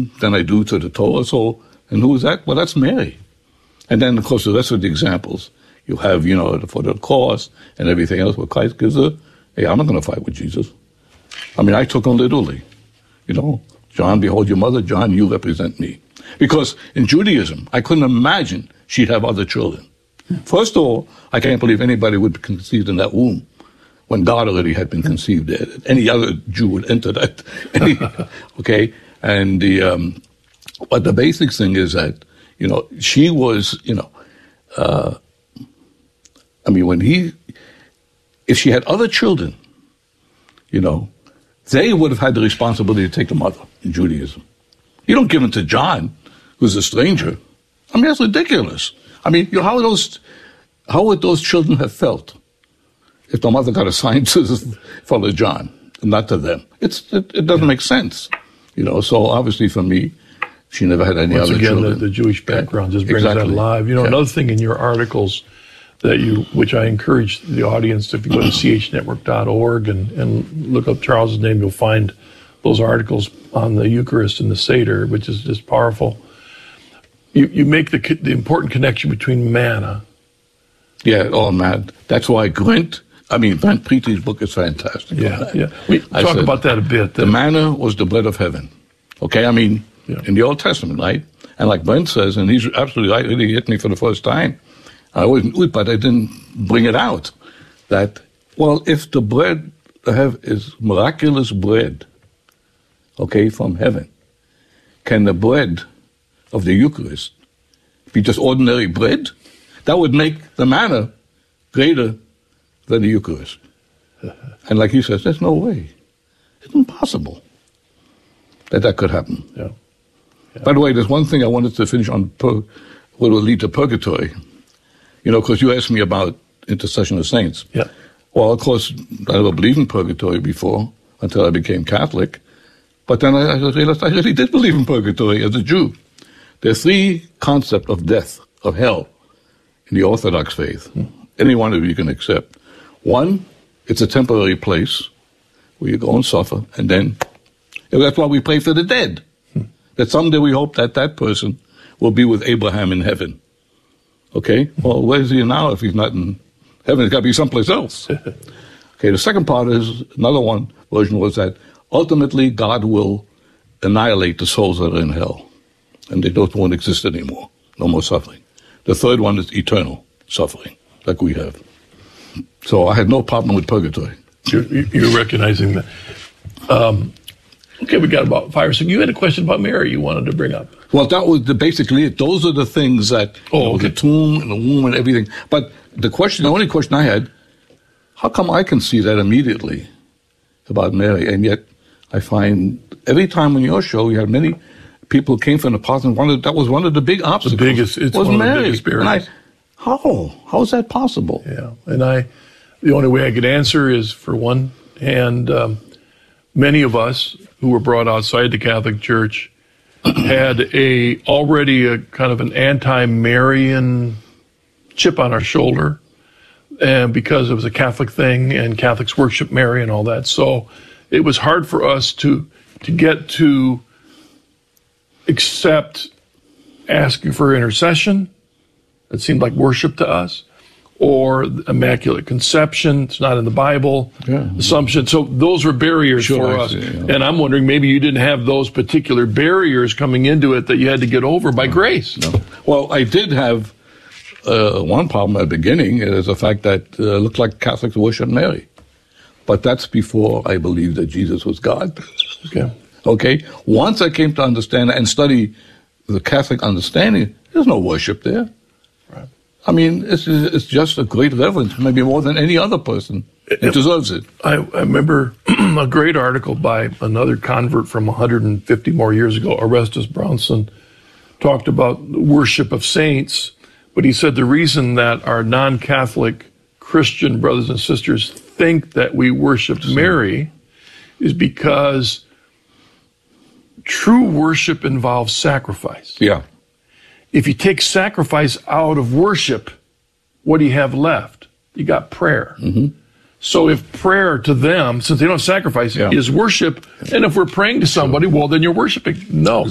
Judaism than I do to the Torah. So, and who is that? Well, that's Mary. And then, of course, the rest of the examples, you have, for the cross and everything else, where Christ gives hey, I'm not going to fight with Jesus. I mean, I took him literally. John, behold your mother. John, you represent me. Because in Judaism, I couldn't imagine she'd have other children. First of all, I can't believe anybody would be conceived in that womb when God already had been conceived there. Any other Jew would enter that. Okay? And but the basic thing is that, she was, if she had other children, they would have had the responsibility to take the mother in Judaism. You don't give them to John, who's a stranger. I mean, that's ridiculous. I mean, how would those children have felt if the mother got assigned to Father John and not to them? It doesn't make sense. So obviously for me, she never had any other children. Once again, the Jewish background just brings that alive. Another thing in your articles which I encourage the audience, if you go to chnetwork.org and look up Charles's name, you'll find those articles on the Eucharist and the Seder, which is just powerful. You make the important connection between manna. Yeah, man. That's why Brent Preeti's book is fantastic. Yeah. We talk about that a bit. The manna was the bread of heaven. Okay, in the Old Testament, right? And like Brent says, and he's absolutely right, really hit me for the first time. I always knew it, but I didn't bring it out. That, if the bread is miraculous bread, okay, from heaven, can the bread of the Eucharist be just ordinary bread? That would make the manna greater than the Eucharist. And like he says, there's no way. It's impossible that could happen. Yeah. By the way, there's one thing I wanted to finish on what will lead to purgatory. Because you asked me about intercession of saints. Yeah. Well, of course, I never believed in purgatory before until I became Catholic. But then I realized I really did believe in purgatory as a Jew. There are three concepts of death, of hell, in the Orthodox faith. Any one of you can accept. One, it's a temporary place where you go and suffer, and then that's why we pray for the dead. That someday we hope that person will be with Abraham in heaven. Okay? Well, where is he now if he's not in heaven? He's got to be someplace else. Okay, the second part is, another one version was that ultimately God will annihilate the souls that are in hell. And they won't exist anymore. No more suffering. The third one is eternal suffering, like we have. So I had no problem with purgatory. You're recognizing that. Okay, we got about 5 or 6. You had a question about Mary you wanted to bring up. Well, that was basically it. Those are the things that, the tomb and the womb and everything. But the only question I had, how come I can see that immediately about Mary? And yet I find every time on your show, you had many people who came from the past and that was one of the big obstacles. It's one Mary. of the biggest barriers. How is that possible? Yeah, and the only way I could answer is, for one hand, many of us who were brought outside the Catholic Church had already a kind of an anti-Marian chip on our shoulder, and because it was a Catholic thing and Catholics worship Mary and all that. So it was hard for us to get to accept asking for intercession. It seemed like worship to us. Or Immaculate Conception, it's not in the Bible, Assumption. So those were barriers for us. And I'm wondering, maybe you didn't have those particular barriers coming into it that you had to get over by grace. No. Well, I did have one problem at the beginning, is the fact that it looked like Catholics worship Mary. But that's before I believed that Jesus was God. Okay? Once I came to understand and study the Catholic understanding, there's no worship there. I mean, it's just a great reverence, maybe more than any other person. It deserves it. I remember a great article by another convert from 150 more years ago, Orestes Brownson, talked about worship of saints, but he said the reason that our non-Catholic Christian brothers and sisters think that we worship Mary is because true worship involves sacrifice. Yeah. If you take sacrifice out of worship, what do you have left? You got prayer. So if prayer to them, since they don't sacrifice, is worship, and if we're praying to somebody, well, then you're worshiping. No.